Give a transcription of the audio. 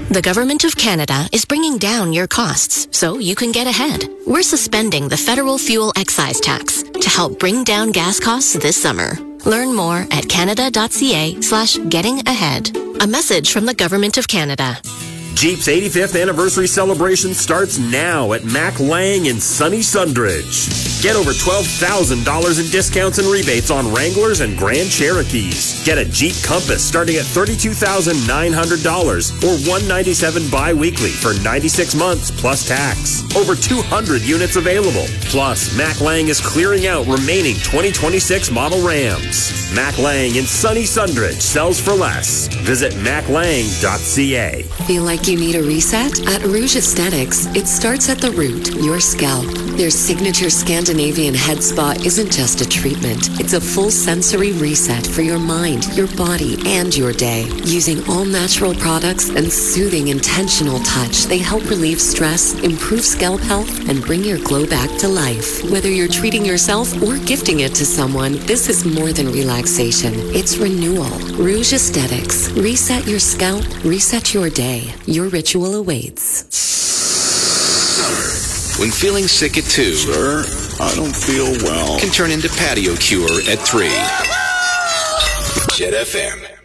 The Government of Canada is bringing down your costs so you can get ahead. We're suspending the federal fuel excise tax to help bring down gas costs this summer. Learn more at canada.ca/getting-ahead. A message from the Government of Canada. Jeep's 85th anniversary celebration starts now at Mac Lang in sunny Sundridge. Get over $12,000 in discounts and rebates on Wranglers and Grand Cherokees. Get a Jeep Compass starting at $32,900 or $197 bi-weekly for 96 months plus tax. Over 200 units available. Plus, Mac Lang is clearing out remaining 2026 model Rams. Mac Lang in sunny Sundridge sells for less. Visit maclang.ca. Feel like you need a reset? At Rouge Aesthetics, it starts at the root, your scalp. Their signature Scandinavian head spa isn't just a treatment. It's a full sensory reset for your mind, your body, and your day. Using all-natural products and soothing, intentional touch, they help relieve stress, improve scalp health, and bring your glow back to life. Whether you're treating yourself or gifting it to someone, this is more than relaxation. It's renewal. Rouge Aesthetics. Reset your scalp, reset your day. Your ritual awaits. When feeling sick at 2, sir, I don't feel well, can turn into patio cure at 3. Jet FM.